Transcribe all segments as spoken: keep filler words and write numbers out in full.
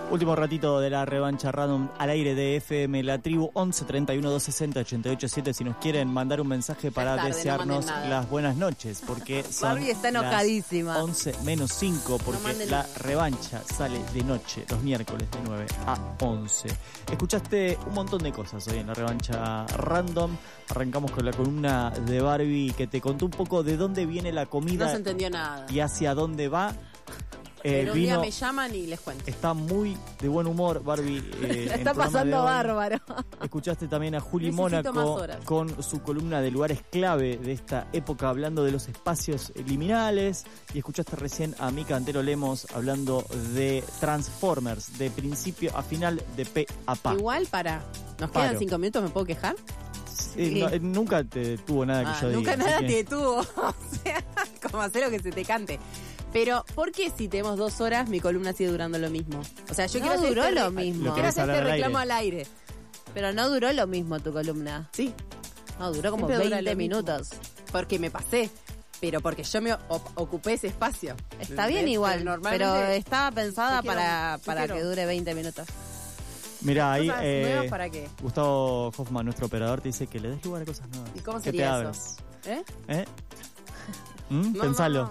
Último ratito de la revancha random al aire de F M La Tribu, once treinta y uno, doscientos sesenta, ochenta y ocho siete, si nos quieren mandar un mensaje para tarde, desearnos no las buenas noches, porque son Barbie está enojadísima. las once menos cinco, porque No manden la nada. revancha sale de noche, los miércoles de nueve a once. Escuchaste un montón de cosas hoy en la revancha random. Arrancamos con la columna de Barbie, que te contó un poco de dónde viene la comida. No se entendió nada. Y hacia dónde va. Eh, Pero un vino, día me llaman y les cuento. Está muy de buen humor, Barbie. Eh, La en está el programa pasando de hoy. bárbaro. Escuchaste también a Juli Necesito más Mónaco horas. con su columna de lugares clave de esta época, hablando de los espacios liminales. Y escuchaste recién a Mica Antero Lemos hablando de Transformers, de principio a final, de pe a pa. Igual, para. ¿Nos Paro. quedan cinco minutos? ¿Me puedo quejar? Eh, no, eh, nunca te tuvo nada que Ah, yo nunca diga. nada así te que- detuvo. O sea, como hacer lo que se te cante. Pero, ¿por qué si tenemos dos horas mi columna sigue durando lo mismo? O sea, yo No quiero hacer duró este lo re- mismo. Lo Quiero querés hacer hablar este al reclamo aire. al aire. Pero no duró lo mismo tu columna. Sí, No, duró como Siempre dura veinte lo mismo. minutos. porque me pasé. Pero porque yo me op- ocupé ese espacio. Está bien ¿Entendés? igual, Pero pero, normalmente estaba pensada yo quiero- para, yo para quiero- que dure veinte minutos. Mirá, ahí cosas eh, nuevas, ¿para qué? Gustavo Hoffman, nuestro operador, te dice que le des lugar a cosas nuevas. ¿Y cómo que te sería abras. eso? ¿Eh? ¿Eh? ¿Mm? No, Pensalo.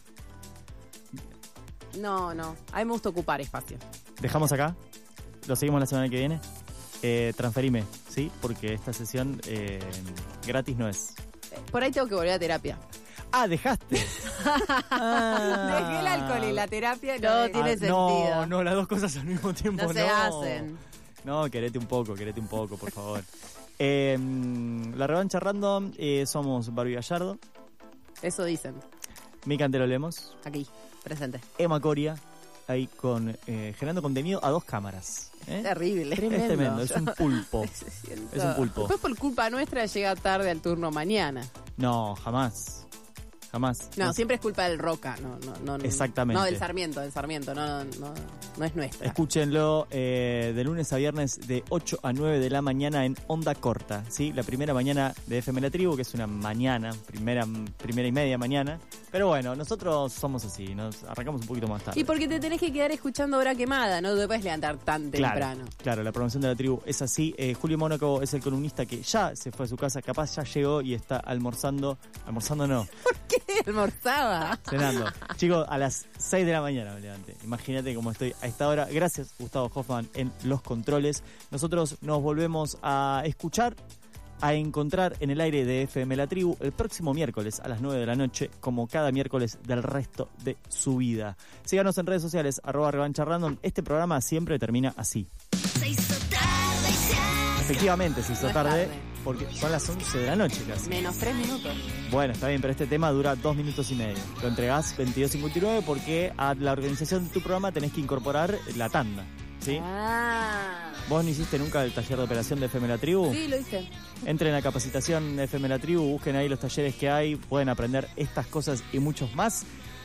No, no. no. A mí me gusta ocupar espacio. Dejamos acá. Lo seguimos la semana que viene. Eh, transferime, ¿sí? Porque esta sesión eh, gratis no es. Eh, Por ahí tengo que volver a terapia. Ah, dejaste. Ah. Dejé el alcohol y la terapia. No, es- tiene Ah, no, sentido. no, las dos cosas al mismo tiempo no. No se hacen. No, querete un poco, querete un poco, por favor. Eh, la revancha random, eh, somos Barbie Gallardo, Eso dicen. Mica Antero Lemos, Aquí, presente. Emma Coria, ahí con eh, generando contenido a dos cámaras. ¿eh? Terrible. Es tremendo, es un pulpo. Se siente- Es un pulpo. Después por culpa nuestra llega tarde al turno mañana. No, jamás. Jamás. No, siempre es culpa del Roca. No, no, no, no. Exactamente. No, del Sarmiento, del Sarmiento. No, no, no, no es nuestra. Escúchenlo eh, de lunes a viernes de ocho a nueve de la mañana en Onda Corta, ¿sí? La primera mañana de F M La Tribu, que es una mañana, primera, primera y media mañana. Pero bueno, nosotros somos así, nos arrancamos un poquito más tarde. Y porque te tenés que quedar escuchando hora quemada, no te puedes levantar tan Claro, temprano. claro, la programación de La Tribu es así. Eh, Julio Mónaco es el columnista que ya se fue a su casa, capaz ya llegó y está almorzando. Almorzando no, ¿Qué almorzaba? cenando. Chicos, a las seis de la mañana me levanté. Imagínate cómo estoy a esta hora. Gracias, Gustavo Hoffman, en los controles. Nosotros nos volvemos a escuchar, a encontrar en el aire de F M La Tribu el próximo miércoles a las nueve de la noche, como cada miércoles del resto de su vida. Síganos en redes sociales, arroba revancha random. Este programa siempre termina así. Se hizo tarde y se hace. Efectivamente, se hizo No es tarde, tarde. porque son las once de la noche casi. Menos tres minutos. Bueno, está bien, pero este tema dura dos minutos y medio. Lo entregás veintidós cincuenta y nueve porque a la organización de tu programa tenés que incorporar la tanda, ¿sí? Ah. ¿Vos no hiciste nunca el taller de operación de F M La Tribu? Sí, lo hice. Entren a capacitación F M La Tribu, busquen ahí los talleres que hay, pueden aprender estas cosas y muchos más.